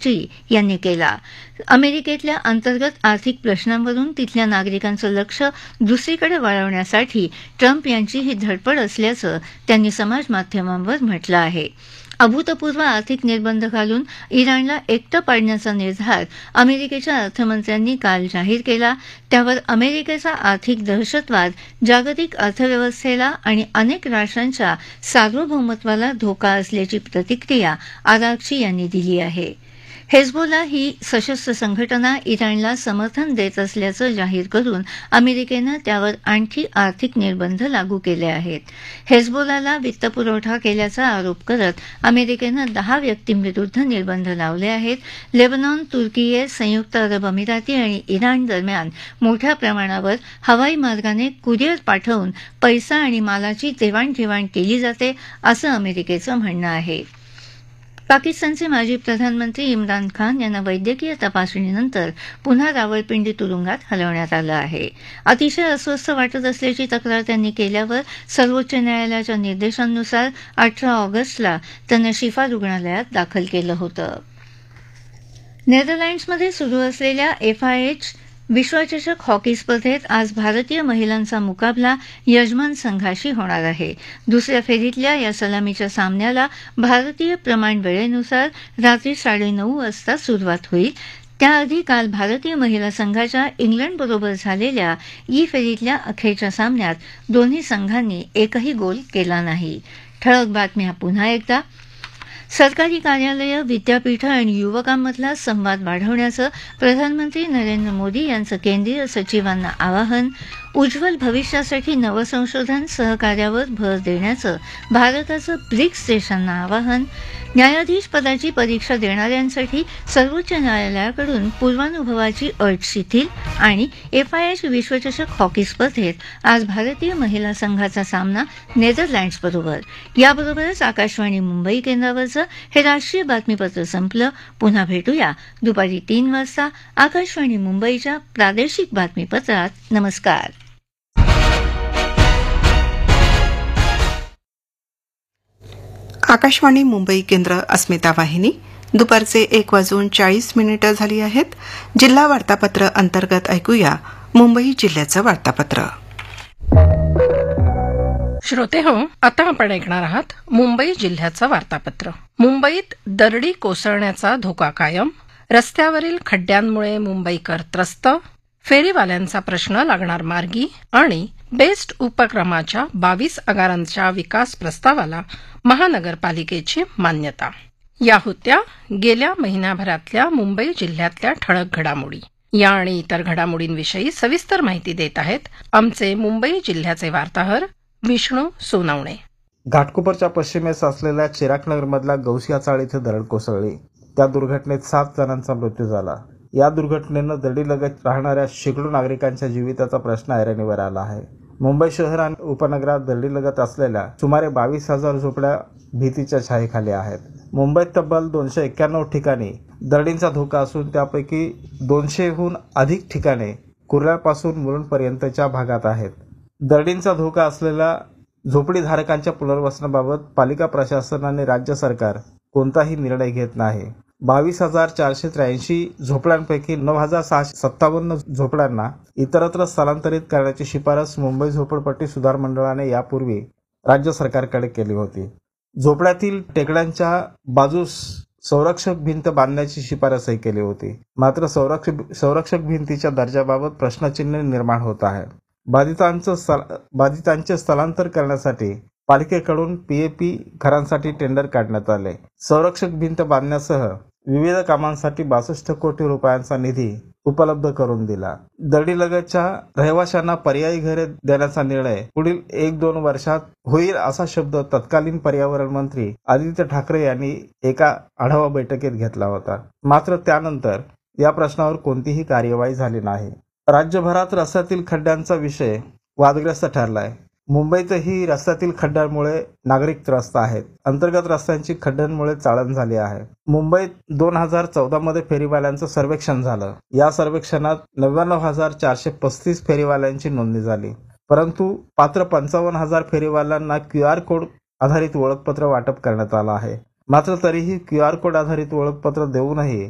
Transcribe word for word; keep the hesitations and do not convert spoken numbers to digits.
बागची यांनी केला. अमेरिकेतल्या अंतर्गत आर्थिक प्रश्नांवरून तिथल्या नागरिकांचं लक्ष दुसरीकडे वळवण्यासाठी ट्रम्प यांची ही धडपड असल्याचं त्यांनी समाजमाध्यमांवर म्हटलं आहे. अभूतपूर्व आर्थिक निर्बंध घालून इराणला एकटं पाडण्याचा निर्धार अमेरिकेच्या अर्थमंत्र्यांनी काल जाहीर केला. त्यावर अमेरिकेचा आर्थिक दहशतवाद जागतिक अर्थव्यवस्थेला आणि अनेक राष्ट्रांच्या सार्वभौमत्वाला धोका असल्याची प्रतिक्रिया आराघची यांनी दिली आहे. हेजबोला ही सशस्त्र संघटना इराणला समर्थन देत असल्याचं जाहीर करून अमेरिकेनं त्यावर आणखी आर्थिक निर्बंध लागू केले आहेत. हेजबोलाला वित्तपुरवठा केल्याचा आरोप करत अमेरिकेनं दहा व्यक्तींविरुद्ध निर्बंध लावले आहेत. लेबनॉन, तुर्की, संयुक्त अरब अमिराती आणि इराण दरम्यान मोठ्या प्रमाणावर हवाई मार्गाने कुरिअर पाठवून पैसा आणि मालाची देवाणघेवाण केली जाते असं अमेरिकेचं म्हणणं आहे. पाकिस्तानचे माजी प्रधानमंत्री इम्रान खान यांना वैद्यकीय तपासणीनंतर पुन्हा रावळपिंडी तुरुंगात हलवण्यात आलं आहे. अतिशय अस्वस्थ वाटत असल्याची तक्रार त्यांनी केल्यावर सर्वोच्च न्यायालयाच्या निर्देशांनुसार अठरा ऑगस्टला त्यांना शिफा रुग्णालयात दाखल केलं होतं. नेदरलँड्समध्ये सुरू असलेल्या एफआयएच विश्वचषक हॉकी स्पर्धेत आज भारतीय महिलांचा मुकाबला यजमान संघाशी होणार आहे. दुसऱ्या फेरीतल्या या सलामीच्या सामन्याला भारतीय प्रमाण वेळेनुसार रात्री साडेनऊ वाजता सुरुवात होईल. त्याआधी काल भारतीय महिला संघाच्या इंग्लंडबरोबर झालेल्या ई फेरीतल्या अखेरच्या सामन्यात दोन्ही संघांनी एकही गोल केला नाही. ठळक बातम्या पुन्हा एकदा. सरकारी कार्यालयं, विद्यापीठं आणि युवकांमधला संवाद वाढवण्याचं प्रधानमंत्री नरेंद्र मोदी यांचं केंद्रीय सचिवांना आवाहन. उज्ज्वल भविष्यासाठी नवसंशोधन सहकार्यावर भर देण्याचं भारताचं ब्रिक्स देशांना आवाहन. न्यायाधीश पदाची परीक्षा देणाऱ्यांसाठी सर्वोच्च न्यायालयाकडून पूर्वानुभवाची अट शिथिल. आणि एफआयएच विश्वचषक हॉकी स्पर्धेत आज भारतीय महिला संघाचा सामना नेदरलँड्सबरोबर. याबरोबरच आकाशवाणी मुंबई केंद्रावरचं हे राष्ट्रीय बातमीपत्र संपलं. पुन्हा भेटूया दुपारी तीन वाजता आकाशवाणी मुंबईच्या प्रादेशिक बातमीपत्रात. नमस्कार. आकाशवाणी मुंबई केंद्र अस्मिता वाहिनी. दुपारचे एक वाजून चाळीस मिनिटं झाली आहेत. जिल्हा वार्तापत्र अंतर्गत ऐकूया मुंबई जिल्ह्याचं वार्तापत्र. श्रोते हो, आता आपण ऐकणार आहात मुंबई जिल्ह्याचं वार्तापत्र. मुंबईत दरडी कोसळण्याचा धोका कायम, रस्त्यावरील खड्ड्यांमुळे मुंबईकर त्रस्त, फेरीवाल्यांचा प्रश्न लागणार मार्गी आणि बेस्ट उपक्रमाच्या बावीस आगारांच्या विकास प्रस्तावाला महानगरपालिकेची मान्यता. या होत्या गेल्या महिन्याभरातल्या मुंबई जिल्ह्यातल्या ठळक घडामोडी. या आणि इतर घडामोडींविषयी सविस्तर माहिती देत आहेत आमचे मुंबई जिल्ह्याचे वार्ताहर विष्णू सोनवणे. घाटकोपरच्या पश्चिमेस असलेल्या चिरागनगरमधल्या गौसिया चाळ इथे दरड कोसळली. त्या दुर्घटनेत सात जणांचा मृत्यू झाला. या दुर्घटनेनं दरडीलगत राहणाऱ्या शेकडो नागरिकांच्या जीविताचा प्रश्न ऐरणीवर आला आहे. मुंबई शहर आणि उपनगरात दरडीलगत असलेल्या सुमारे बावीस हजार झोपड्या भीतीच्या छायेखाली आहेत. मुंबईत तब्बल दोनशे एक्क्याण्णव ठिकाणी दरडींचा धोका असून त्यापैकी दोनशेहून अधिक ठिकाणे कुर्ल्यापासून मुलुंडपर्यंतच्या भागात आहेत. दरडींचा धोका असलेल्या झोपडीधारकांच्या पुनर्वसनाबाबत पालिका प्रशासन आणि राज्य सरकार कोणताही निर्णय घेत नाही. बावीस हजार चारशे त्र्याऐंशी झोपड्यांपैकी नऊ हजार सहाशे सत्तावन्न झोपड्यांना इतरत्र स्थलांतरित करण्याची शिफारस मुंबई झोपडपट्टी सुधार मंडळाने यापूर्वी राज्य सरकारकडे केली होती. झोपड्यातील टेकड्यांच्या बाजूस संरक्षक भिंत बांधण्याची शिफारसही केली होती. मात्र संरक्षक संरक्षक भिंतीच्या दर्जाबाबत प्रश्नचिन्ह निर्माण होत आहे. बाधितांचं बाधितांचे स्थलांतर करण्यासाठी पालिकेकडून पीएपी घरांसाठी टेंडर काढण्यात आले. संरक्षक भिंत बांधण्यासह विविध कामांसाठी बासष्ट कोटी रुपयांचा निधी उपलब्ध करून दिला. दरडीलगतच्या रहिवाशांना पर्यायी घरे देण्याचा निर्णय पुढील एक दोन वर्षात होईल असा शब्द तत्कालीन पर्यावरण मंत्री आदित्य ठाकरे यांनी एका आढावा बैठकीत घेतला होता. मात्र त्यानंतर या प्रश्नावर कोणतीही कार्यवाही झाली नाही. राज्यभरात रस्त्यातील खड्ड्यांचा विषय वादग्रस्त ठरलाय. मुंबईतही रस्त्यातील खड्ड्यांमुळे नागरिक त्रस्त आहेत. अंतर्गत रस्त्यांची खड्ड्यांमुळे चाळण झाली आहे. मुंबईत दोन हजार चौदा मध्ये फेरीवाल्यांचं सर्वेक्षण झालं. या सर्वेक्षणात नव्याण्णव हजार चारशे पस्तीस फेरीवाल्यांची नोंदणी झाली. परंतु पात्र पंचावन्न हजार फेरीवाल्यांना क्यू आर कोड आधारित ओळखपत्र वाटप करण्यात आलं आहे. मात्र तरीही क्यू आर कोड आधारित ओळखपत्र देऊनही